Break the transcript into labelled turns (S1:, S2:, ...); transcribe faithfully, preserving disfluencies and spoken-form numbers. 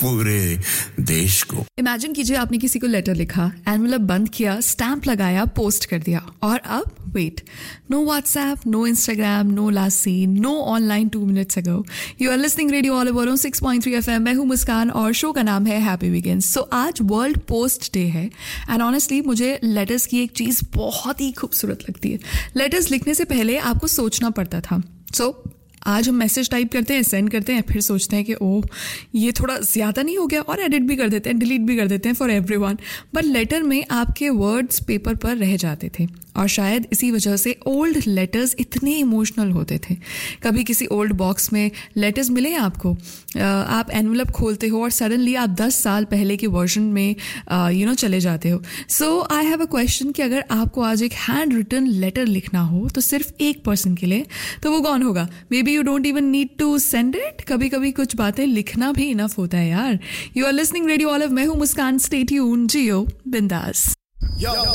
S1: पूरे देश को।
S2: इमेजिन कीजिए आपने किसी को लेटर लिखा, एनवेलप बंद किया, स्टैंप लगाया, पोस्ट कर दिया, और अब wait, no WhatsApp, no Instagram, no last scene, no online two minutes ago. You are listening radio all over six point three FM. मैं हूं मुस्कान और शो का नाम है हैप्पी वीकेंड्स। सो आज वर्ल्ड पोस्ट डे है एंड ऑनेस्टली मुझे letters की एक चीज़ बहुत ही खूबसूरत लगती है। लेटर्स लिखने से पहले आपको सोचना पड़ता था। सो so, आज हम मैसेज टाइप करते हैं, सेंड करते हैं, फिर सोचते हैं कि ओह ये थोड़ा ज़्यादा नहीं हो गया, और एडिट भी कर देते हैं, डिलीट भी कर देते हैं फॉर एवरीवन। बट लेटर में आपके वर्ड्स पेपर पर रह जाते थे और शायद इसी वजह से ओल्ड लेटर्स इतने इमोशनल होते थे। कभी किसी ओल्ड बॉक्स में लेटर्स मिले हैं आपको, आप एनवेलप खोलते हो और सडनली आप दस साल पहले के वर्जन में यू नो चले जाते हो। सो आई हैव अ क्वेश्चन कि अगर आपको आज एक हैंड रिटन लेटर लिखना हो तो सिर्फ एक पर्सन के लिए, तो वो कौन होगा? May be you don't even need to send it. कभी कभी कुछ बातें लिखना भी इनफ होता है यार। You are listening radio all. मैं हूँ मुस्कान, स्टे ट्यून्ड, जियो बिंदास।